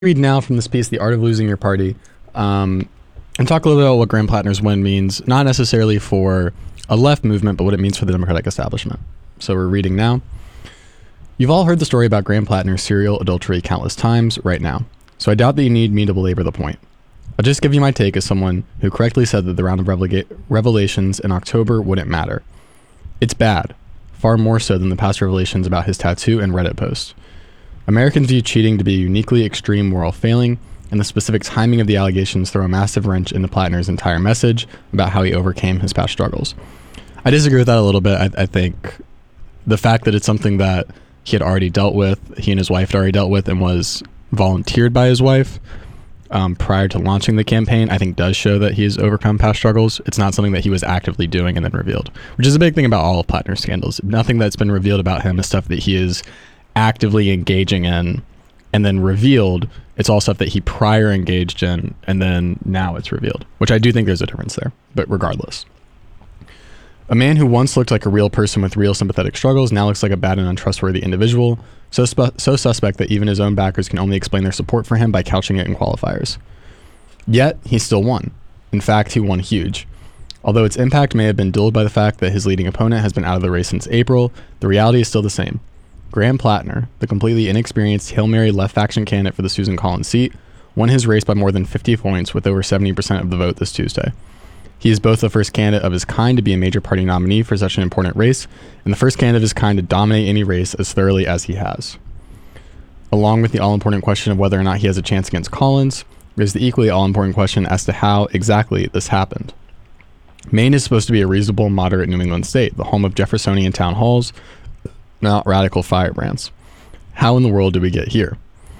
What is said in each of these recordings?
Read now from this piece, The Art of Losing Your Party, and talk a little bit about what Graham Plattner's win means, not necessarily for a left movement, but what it means for the Democratic establishment. So we're reading now. You've all heard the story about Graham Plattner's serial adultery countless times right now, so I doubt that you need me to belabor the point. I'll just give you my take as someone who correctly said that the round of revelations in October wouldn't matter. It's bad, far more so than the past revelations about his tattoo and Reddit post. Americans view cheating to be a uniquely extreme moral failing, and the specific timing of the allegations throw a massive wrench into Plattner's entire message about how he overcame his past struggles. I disagree with that a little bit. I think the fact that it's something that he had already dealt with, he and his wife had already dealt with, and was volunteered by his wife prior to launching the campaign, I think does show that he has overcome past struggles. It's not something that he was actively doing and then revealed, which is a big thing about all of Plattner's scandals. Nothing that's been revealed about him is stuff that he is actively engaging in and then revealed. It's all stuff that he prior engaged in and then now it's revealed, which I do think there's a difference there, but regardless. A man who once looked like a real person with real sympathetic struggles now looks like a bad and untrustworthy individual, so suspect that even his own backers can only explain their support for him by couching it in qualifiers. Yet, he still won. In fact, he won huge. Although its impact may have been dulled by the fact that his leading opponent has been out of the race since April, the reality is still the same. Graham Plattner, the completely inexperienced Hail Mary left faction candidate for the Susan Collins seat, won his race by more than 50 points with over 70% of the vote this Tuesday. He is both the first candidate of his kind to be a major party nominee for such an important race, and the first candidate of his kind to dominate any race as thoroughly as he has. Along with the all-important question of whether or not he has a chance against Collins, there's the equally all-important question as to how exactly this happened. Maine is supposed to be a reasonable, moderate New England state, the home of Jeffersonian town halls, not radical firebrands. How in the world did we get here?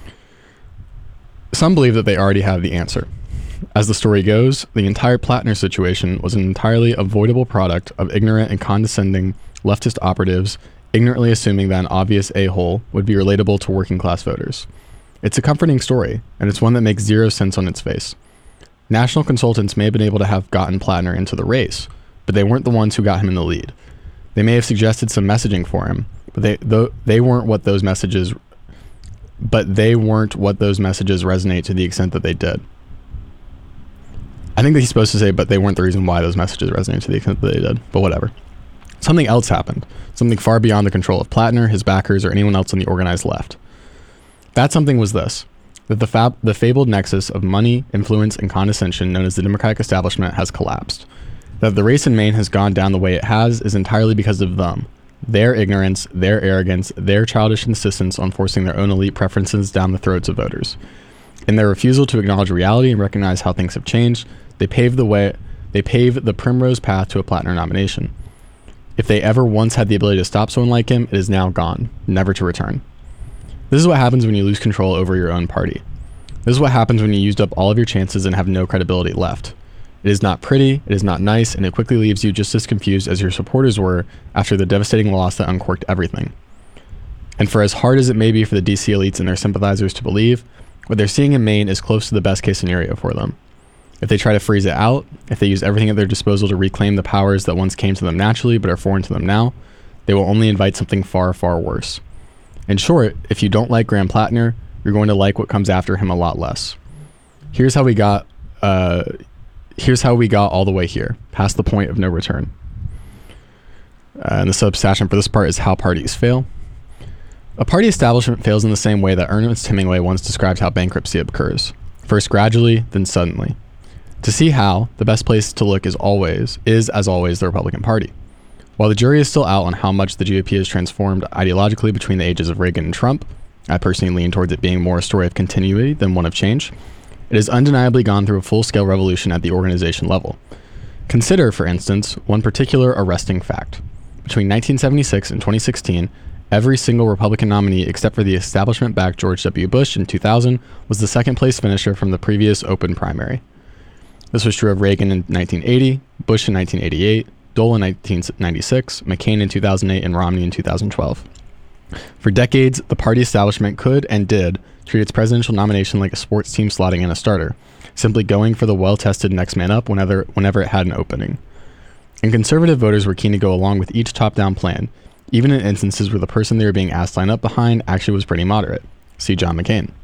Some believe that they already have the answer. As the story goes, the entire Plattner situation was an entirely avoidable product of ignorant and condescending leftist operatives ignorantly assuming that an obvious a-hole would be relatable to working class voters. It's a comforting story, and it's one that makes zero sense on its face. National consultants may have been able to have gotten Plattner into the race, but they weren't the ones who got him in the lead. They may have suggested some messaging for him, but they weren't what those messages resonate to the extent that they did. I think that he's supposed to say, but they weren't the reason why those messages resonate to the extent that they did, but whatever. Something else happened, something far beyond the control of Plattner, his backers, or anyone else on the organized left. That something was this, that the fabled nexus of money, influence, and condescension known as the Democratic establishment has collapsed. That the race in Maine has gone down the way it has is entirely because of them. Their ignorance, their arrogance, their childish insistence on forcing their own elite preferences down the throats of voters. In their refusal to acknowledge reality and recognize how things have changed, they pave the primrose path to a Plattner nomination. If they ever once had the ability to stop someone like him, it is now gone, never to return. This is what happens when you lose control over your own party. This is what happens when you used up all of your chances and have no credibility left. It is not pretty, it is not nice, and it quickly leaves you just as confused as your supporters were after the devastating loss that uncorked everything. And for as hard as it may be for the DC elites and their sympathizers to believe, what they're seeing in Maine is close to the best case scenario for them. If they try to freeze it out, if they use everything at their disposal to reclaim the powers that once came to them naturally but are foreign to them now, they will only invite something far, far worse. In short, if you don't like Graham Plattner, you're going to like what comes after him a lot less. Here's how we got all the way here, past the point of no return. And the subsection for this part is how parties fail. A party establishment fails in the same way that Ernest Hemingway once described how bankruptcy occurs. First gradually, then suddenly. To see how, the best place to look is as always the Republican Party. While the jury is still out on how much the GOP has transformed ideologically between the ages of Reagan and Trump, I personally lean towards it being more a story of continuity than one of change. It has undeniably gone through a full-scale revolution at the organization level. Consider, for instance, one particular arresting fact. Between 1976 and 2016, every single Republican nominee except for the establishment-backed George W. Bush in 2000 was the second-place finisher from the previous open primary. This was true of Reagan in 1980, Bush in 1988, Dole in 1996, McCain in 2008, and Romney in 2012. For decades, the party establishment could and did treat its presidential nomination like a sports team slotting in a starter, simply going for the well-tested next man up whenever it had an opening. And conservative voters were keen to go along with each top-down plan, even in instances where the person they were being asked to line up behind actually was pretty moderate. See John McCain.